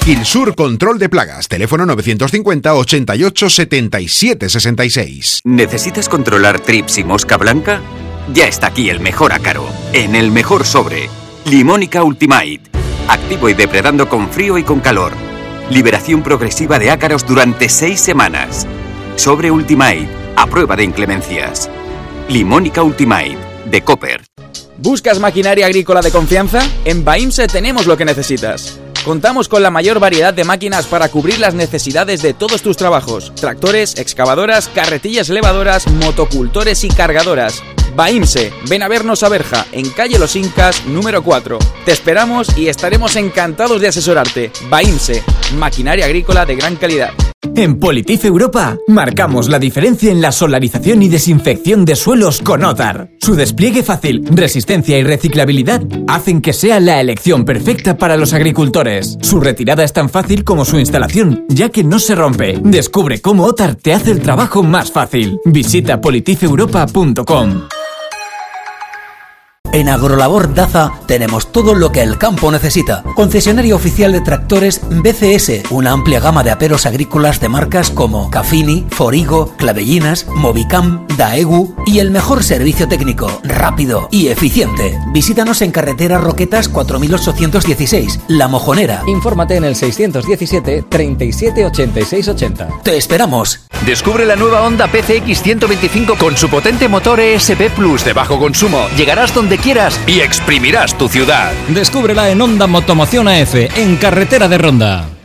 Gilsur Control de Plagas, teléfono 950 88 77 66. ¿Necesitas controlar trips y mosca blanca? Ya está aquí el mejor ácaro, en el mejor sobre. Limónica Ultimate. Activo y depredando con frío y con calor. Liberación progresiva de ácaros durante 6 semanas. Sobre Ultimate, a prueba de inclemencias. Limónica Ultimate, de Copper. ¿Buscas maquinaria agrícola de confianza? En Baimse tenemos lo que necesitas. Contamos con la mayor variedad de máquinas para cubrir las necesidades de todos tus trabajos. Tractores, excavadoras, carretillas elevadoras, motocultores y cargadoras. Baimse, ven a vernos a Berja, en calle Los Incas, número 4. Te esperamos y estaremos encantados de asesorarte. Baimse, maquinaria agrícola de gran calidad. En Politif Europa marcamos la diferencia en la solarización y desinfección de suelos con Otar. Su despliegue fácil, resistencia y reciclabilidad hacen que sea la elección perfecta para los agricultores. Su retirada es tan fácil como su instalación, ya que no se rompe. Descubre cómo Otar te hace el trabajo más fácil. Visita politifeuropa.com. En Agrolabor Daza tenemos todo lo que el campo necesita. Concesionario oficial de tractores BCS, una amplia gama de aperos agrícolas de marcas como Cafini, Forigo, Clavellinas, Movicam, Daegu y el mejor servicio técnico, rápido y eficiente. Visítanos en carretera Roquetas 4816, La Mojonera. Infórmate en el 617 37 86 80. ¡Te esperamos! Descubre la nueva Honda PCX 125 con su potente motor ESP Plus de bajo consumo. Llegarás donde quieras y exprimirás tu ciudad. Descúbrela en Honda Motomoción AF, en carretera de Ronda.